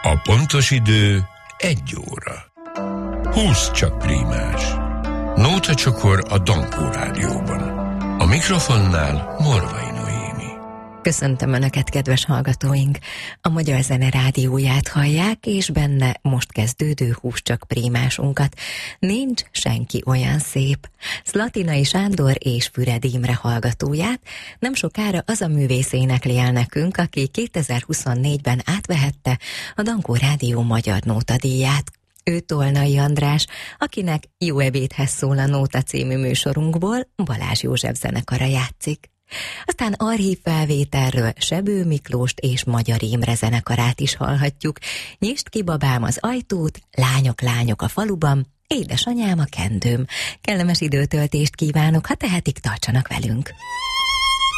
A pontos idő 1 óra. 20 csak prímás. Nóta csokor a Dankó Rádióban. A mikrofonnál Morvai Noémi. Köszöntöm Önöket, kedves hallgatóink! A Magyar Zene rádióját hallják, és benne most kezdődő 20 csak prímásunkat. Nincs senki olyan szép. Szlatinai Sándor és Füred Imre hallgatóját nem sokára az a művész énekli el nekünk, aki 2024-ben átvehette a Dankó Rádió Magyar Nótadíját. Ő Tolnai András, akinek Jó ebédhez szól a Nóta című műsorunkból, Balázs József zenekara játszik. Aztán archív felvételről Sebő Miklóst és Magyar Imre zenekarát is hallhatjuk. Nyisd ki, babám, az ajtót, lányok, lányok a faluban, édesanyám a kendőm. Kellemes időtöltést kívánok, ha tehetik, tartsanak velünk.